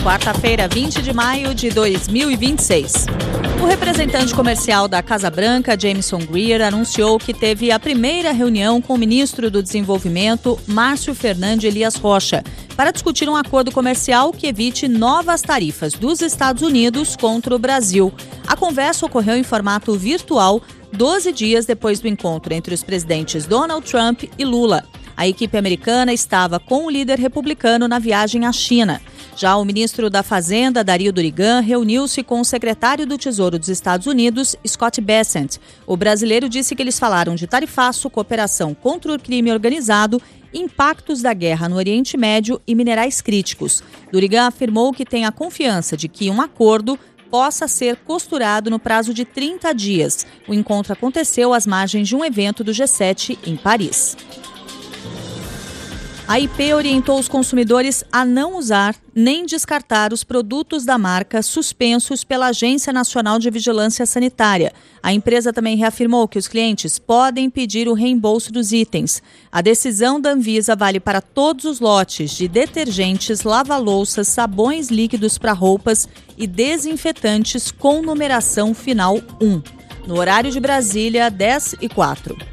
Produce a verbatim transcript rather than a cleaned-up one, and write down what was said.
quarta-feira, vinte de maio de dois mil e vinte e seis. O representante comercial da Casa Branca, Jamieson Greer, anunciou que teve a primeira reunião com o ministro do Desenvolvimento, Márcio Fernando Elias Rocha, para discutir um acordo comercial que evite novas tarifas dos Estados Unidos contra o Brasil. A conversa ocorreu em formato virtual, doze dias depois do encontro entre os presidentes Donald Trump e Lula. A equipe americana estava com o líder republicano na viagem à China. Já o ministro da Fazenda, Dario Durigan, reuniu-se com o secretário do Tesouro dos Estados Unidos, Scott Bessent. O brasileiro disse que eles falaram de tarifaço, cooperação contra o crime organizado, impactos da guerra no Oriente Médio e minerais críticos. Durigan afirmou que tem a confiança de que um acordo possa ser costurado no prazo de trinta dias. O encontro aconteceu às margens de um evento do G sete em Paris. A I P orientou os consumidores a não usar nem descartar os produtos da marca suspensos pela Agência Nacional de Vigilância Sanitária. A empresa também reafirmou que os clientes podem pedir o reembolso dos itens. A decisão da Anvisa vale para todos os lotes de detergentes, lava-louças, sabões líquidos para roupas e desinfetantes com numeração final um. No horário de Brasília, dez e quatro.